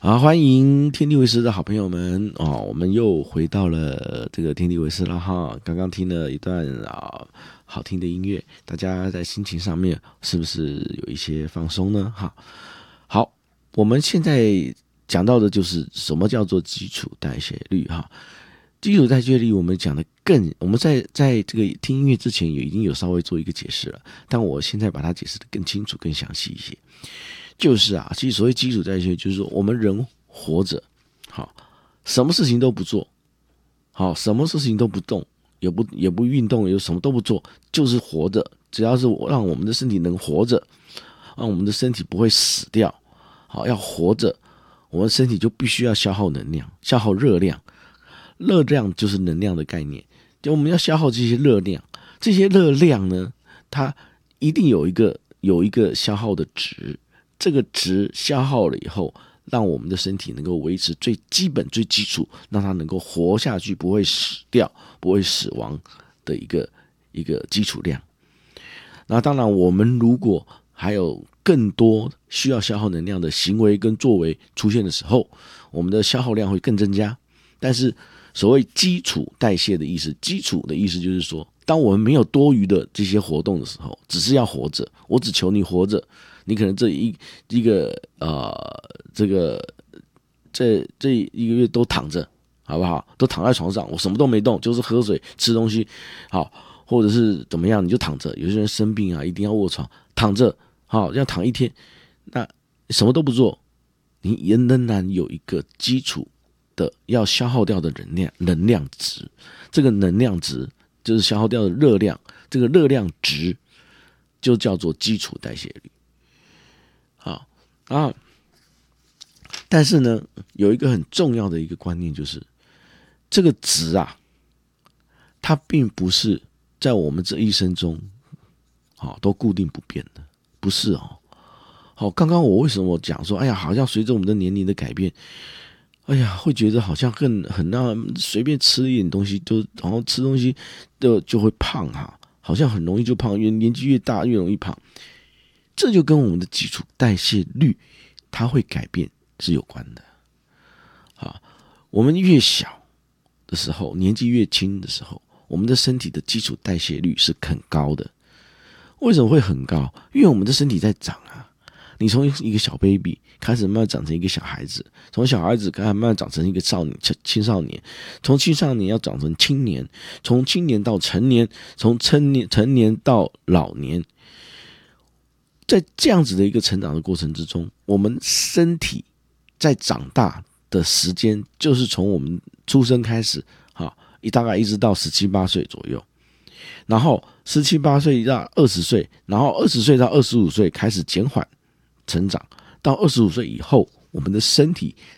好，欢迎天地为师的好朋友们哦，我们又回到了这个天地为师了哈。刚刚听了一段好听的音乐，大家在心情上面是不是有一些放松呢？好，我们现在讲到的就是什么叫做基础代谢率哈。基础代谢率我们讲的我们在这个听音乐之前已经有稍微做一个解释了，但我现在把它解释的更清楚、更详细一些。就是其实所谓基础代谢，就是说我们人活着，好，什么事情都不做，好，什么事情都不动，也不运动，有什么都不做，就是活着。只要是让我们的身体能活着，让我们的身体不会死掉，好，要活着，我们身体就必须要消耗能量，消耗热量。热量就是能量的概念，就我们要消耗这些热量，这些热量呢，它一定有一个消耗的值。这个值消耗了以后，让我们的身体能够维持最基本、最基础，让它能够活下去，不会死掉、不会死亡的一个基础量。那当然，我们如果还有更多需要消耗能量的行为跟作为出现的时候，我们的消耗量会更增加。但是，所谓基础代谢的意思，基础的意思就是说，当我们没有多余的这些活动的时候，只是要活着，我只求你活着。你可能这一个一个月都躺着，好不好？都躺在床上，我什么都没动，就是喝水、吃东西，好，或者是怎么样，你就躺着。有些人生病一定要卧床，躺着，好，要躺一天，那什么都不做，你仍然有一个基础的要消耗掉的能量值。这个能量值就是消耗掉的热量，这个热量值就叫做基础代谢率。好但是呢，有一个很重要的一个观念，就是这个值它并不是在我们这一生中都固定不变的，不是哦。好，刚刚我为什么讲说，好像随着我们的年龄的改变，会觉得好像很让随便吃一点东西然后吃东西就会胖好像很容易就胖，因为年纪越大越容易胖。这就跟我们的基础代谢率它会改变是有关的。我们越小的时候，年纪越轻的时候，我们的身体的基础代谢率是很高的。为什么会很高？因为我们的身体在长你从一个小 baby 开始慢慢长成一个小孩子，从小孩子开始慢慢长成一个青少年，从青少年要长成青年，从青年到成年，从成年到老年。在这样子的一个成长的过程之中，我们身体在长大的时间就是从我们出生开始，大概一直到17、18岁左右，然后17、18岁到20岁，然后20岁到25岁开始减缓成长，到25岁以后，我们的身体